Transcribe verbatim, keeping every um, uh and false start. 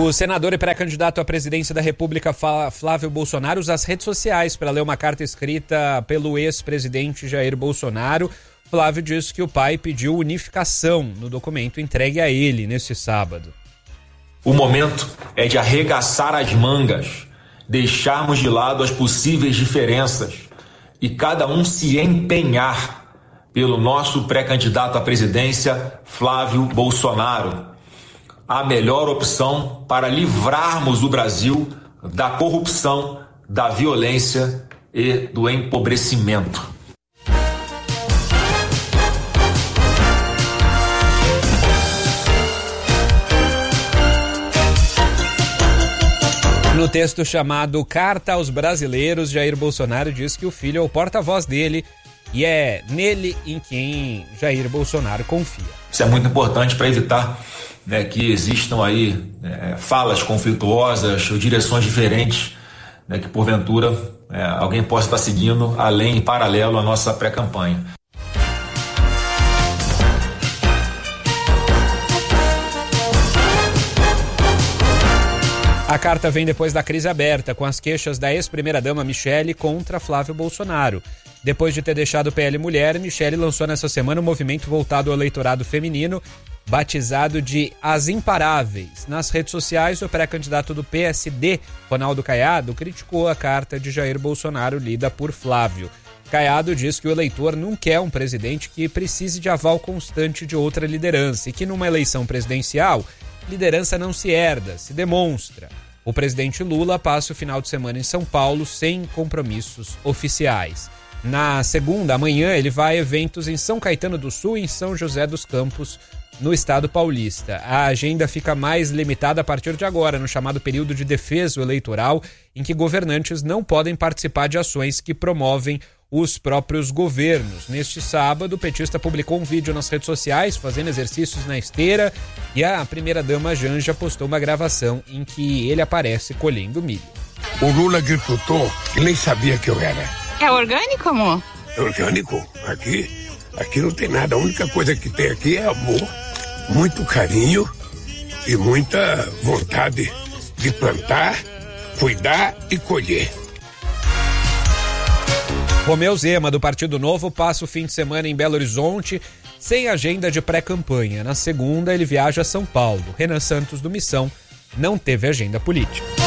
O senador e pré-candidato à presidência da República, Flávio Bolsonaro, usa as redes sociais para ler uma carta escrita pelo ex-presidente Jair Bolsonaro. Flávio diz que o pai pediu unificação no documento entregue a ele neste sábado. O momento é de arregaçar as mangas, deixarmos de lado as possíveis diferenças e cada um se empenhar pelo nosso pré-candidato à presidência, Flávio Bolsonaro. A melhor opção para livrarmos o Brasil da corrupção, da violência e do empobrecimento. No texto chamado Carta aos Brasileiros, Jair Bolsonaro diz que o filho é o porta-voz dele e é nele em quem Jair Bolsonaro confia. Isso é muito importante para evitar, né, que existam aí é, falas conflituosas ou direções diferentes, né, que porventura é, alguém possa estar seguindo além, em paralelo à nossa pré-campanha. A carta vem depois da crise aberta, com as queixas da ex-primeira-dama Michele contra Flávio Bolsonaro. Depois de ter deixado o P L Mulher, Michele lançou nessa semana um movimento voltado ao eleitorado feminino, batizado de As Imparáveis. Nas redes sociais, o pré-candidato do P S D, Ronaldo Caiado, criticou a carta de Jair Bolsonaro lida por Flávio. Caiado diz que o eleitor não quer um presidente que precise de aval constante de outra liderança e que numa eleição presidencial, liderança não se herda, se demonstra. O presidente Lula passa o final de semana em São Paulo sem compromissos oficiais. Na segunda, amanhã, ele vai a eventos em São Caetano do Sul e em São José dos Campos, no estado paulista. A agenda fica mais limitada a partir de agora, no chamado período de defesa eleitoral, em que governantes não podem participar de ações que promovem os próprios governos. Neste sábado, o petista publicou um vídeo nas redes sociais fazendo exercícios na esteira e a primeira-dama Janja postou uma gravação em que ele aparece colhendo milho. O Lula agricultor, ele nem sabia que eu era. É orgânico, amor? É orgânico. Aqui, aqui não tem nada. A única coisa que tem aqui é amor, muito carinho e muita vontade de plantar, cuidar e colher. Romeu Zema, do Partido Novo, passa o fim de semana em Belo Horizonte sem agenda de pré-campanha. Na segunda, ele viaja a São Paulo. Renan Santos, do Missão, não teve agenda política.